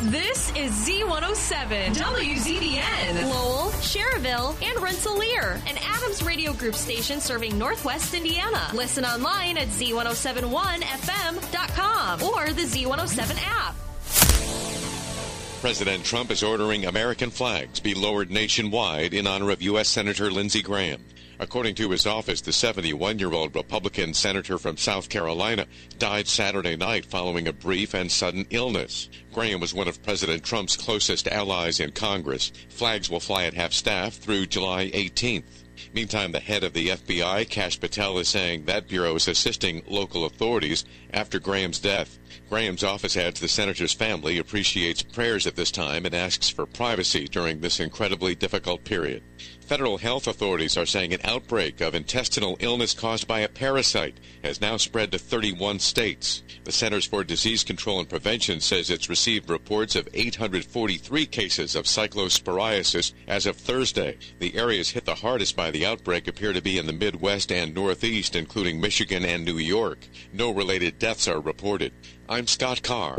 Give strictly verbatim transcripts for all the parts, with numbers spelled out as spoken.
This is Z one oh seven, W Z D N, Lowell, Cherville, and Rensselaer, an Adams Radio Group station serving Northwest Indiana. Listen online at Z one oh seven one F M dot com or the Z one oh seven app. President Trump is ordering American flags be lowered nationwide in honor of U S Senator Lindsey Graham. According to his office, the seventy-one-year-old Republican senator from South Carolina died Saturday night following a brief and sudden illness. Graham was one of President Trump's closest allies in Congress. Flags will fly at half-staff through July eighteenth. Meantime, the head of the F B I, Kash Patel, is saying that bureau is assisting local authorities after Graham's death. Graham's office adds the senator's family appreciates prayers at this time and asks for privacy during this incredibly difficult period. Federal health authorities are saying an outbreak of intestinal illness caused by a parasite has now spread to thirty-one states. The Centers for Disease Control and Prevention says it's received reports of eight hundred forty-three cases of cyclosporiasis as of Thursday. The areas hit the hardest by the outbreak appear to be in the Midwest and Northeast, including Michigan and New York. No related deaths are reported. I'm Scott Carr.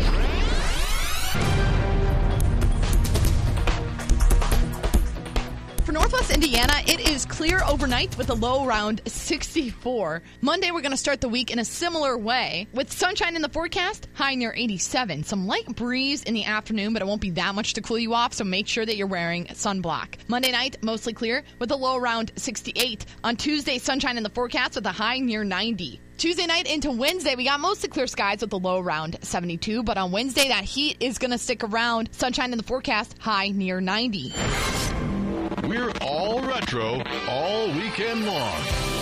For Northwest Indiana, it is clear overnight with a low around sixty-four. Monday, we're going to start the week in a similar way. With sunshine in the forecast, high near eighty-seven. Some light breeze in the afternoon, but it won't be that much to cool you off, so make sure that you're wearing sunblock. Monday night, mostly clear with a low around sixty-eight. On Tuesday, sunshine in the forecast with a high near ninety. Tuesday night into Wednesday, we got mostly clear skies with a low around seventy-two, but on Wednesday, that heat is going to stick around. Sunshine in the forecast, high near ninety. We're all retro all weekend long.